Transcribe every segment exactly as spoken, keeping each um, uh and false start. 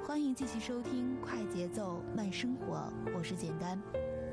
欢迎继续收听快节奏慢生活，我是简单。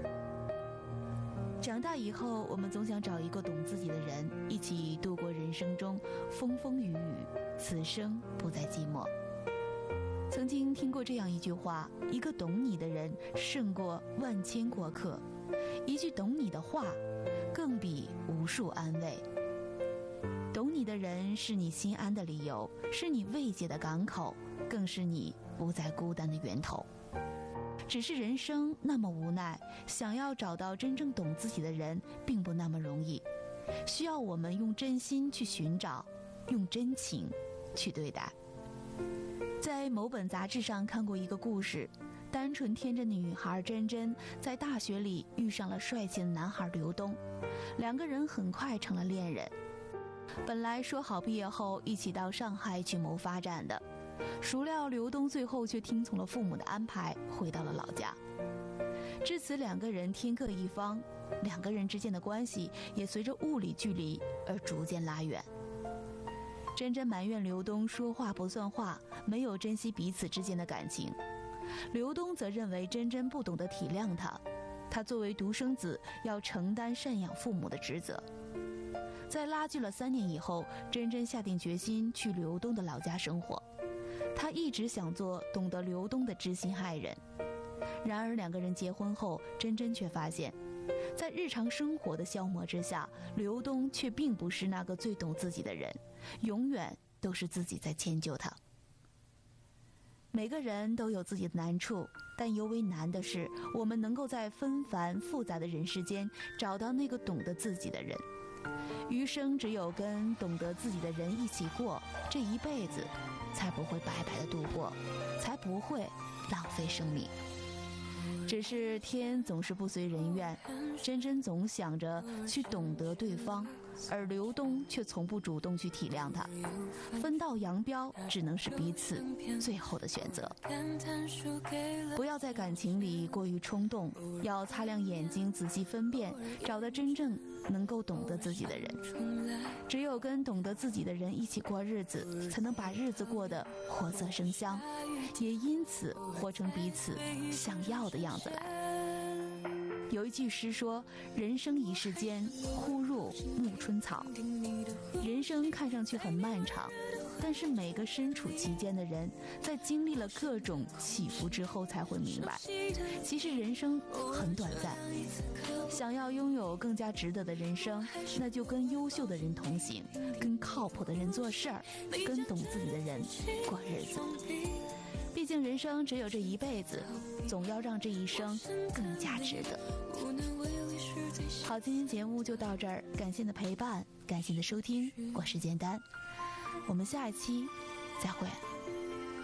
长大以后，我们总想找一个懂自己的人，一起度过人生中风风雨雨，此生不再寂寞。曾经听过这样一句话，一个懂你的人胜过万千过客，一句懂你的话更比无数安慰。懂你的人是你心安的理由，是你慰藉的港口，更是你不再孤单的源头。只是人生那么无奈，想要找到真正懂自己的人并不那么容易，需要我们用真心去寻找，用真情去对待。在某本杂志上看过一个故事，单纯天真的女孩珍珍在大学里遇上了帅气的男孩刘东，两个人很快成了恋人。本来说好毕业后一起到上海去谋发展的，孰料刘东最后却听从了父母的安排，回到了老家。至此两个人天各一方，两个人之间的关系也随着物理距离而逐渐拉远。珍珍埋怨刘东说话不算话，没有珍惜彼此之间的感情。刘东则认为珍珍不懂得体谅他，他作为独生子要承担赡养父母的职责。在拉锯了三年以后，珍珍下定决心去刘东的老家生活。她一直想做懂得刘东的知心爱人。然而两个人结婚后，珍珍却发现，在日常生活的消磨之下，刘东却并不是那个最懂自己的人，永远都是自己在迁就他。每个人都有自己的难处，但尤为难的是，我们能够在纷繁复杂的人世间找到那个懂得自己的人。余生只有跟懂得自己的人一起过，这一辈子才不会白白的度过，才不会浪费生命。只是天总是不随人愿，珍珍总想着去懂得对方，而刘东却从不主动去体谅他。分道扬镳只能是彼此最后的选择。不要在感情里过于冲动，要擦亮眼睛仔细分辨，找到真正能够懂得自己的人。只有跟懂得自己的人一起过日子，才能把日子过得活色生香，也因此活成彼此想要的样子来。有一句诗说，人生一世间，忽入暮春草。人生看上去很漫长，但是每个身处其间的人，在经历了各种起伏之后才会明白，其实人生很短暂。想要拥有更加值得的人生，那就跟优秀的人同行，跟靠谱的人做事儿，跟懂自己的人过日子。毕竟人生只有这一辈子，总要让这一生更加值得。好，今天节目就到这儿，感谢你的陪伴，感谢你的收听，我是简单，我们下一期再会。